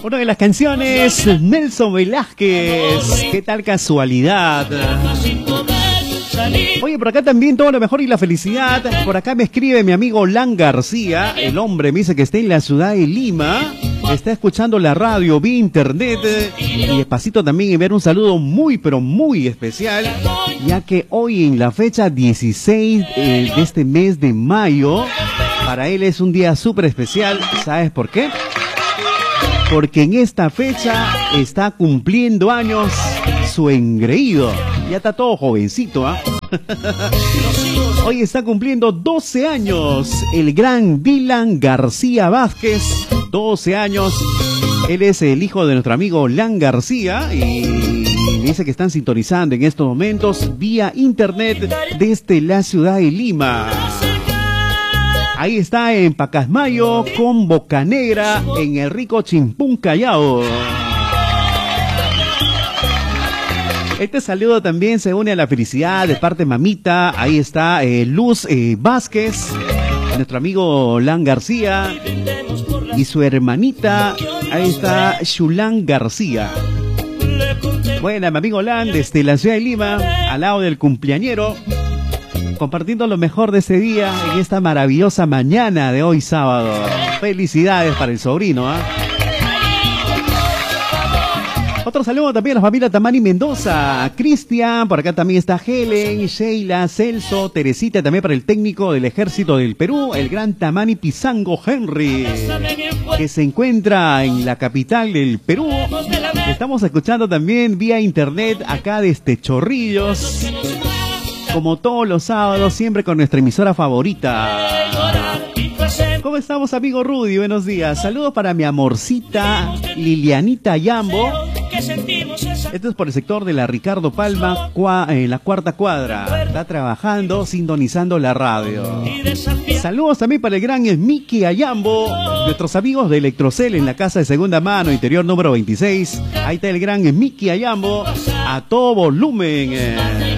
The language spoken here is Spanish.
Una de las canciones, Nelson Velázquez. ¿Qué tal casualidad? Oye, por acá también todo lo mejor y la felicidad. Por acá me escribe mi amigo Lan García. El hombre me dice que está en la ciudad de Lima. Está escuchando la radio vía internet. Y despacito también enviar un saludo muy, pero muy especial. Ya que hoy en la fecha 16 de este mes de mayo, para él es un día súper especial. ¿Sabes por qué? Porque en esta fecha está cumpliendo años su engreído. Ya está todo jovencito, ¿ah? Hoy está cumpliendo 12 años el gran Dylan García Vázquez. 12 años. Él es el hijo de nuestro amigo Lan García y dice que están sintonizando en estos momentos vía internet desde la ciudad de Lima. Ahí está en Pacasmayo con Bocanegra en el rico Chimpún Callao. Este saludo también se une a la felicidad de parte de mamita. Ahí está Luz Vázquez, nuestro amigo Lan García y su hermanita. Ahí está Shulán García. Bueno, mi amigo Lan desde la ciudad de Lima, al lado del cumpleañero, compartiendo lo mejor de ese día en esta maravillosa mañana de hoy sábado. Felicidades para el sobrino, ¿ah? Otro saludo también a la familia Tamani Mendoza, Cristian, por acá también está Helen, Sheila, Celso, Teresita, también para el técnico del Ejército del Perú, el gran Tamani Pizango Henry, que se encuentra en la capital del Perú. Estamos escuchando también vía internet acá desde Chorrillos, como todos los sábados, siempre con nuestra emisora favorita. ¿Cómo estamos, amigo Rudy? Buenos días. Saludos para mi amorcita Lilianita Yambo. Esto es por el sector de la Ricardo Palma, en la cuarta cuadra. Está trabajando, sintonizando la radio. Saludos también para el gran Miki Ayambo, nuestros amigos de Electrocel en la casa de segunda mano, interior número 26. Ahí está el gran Miki Ayambo, a todo volumen.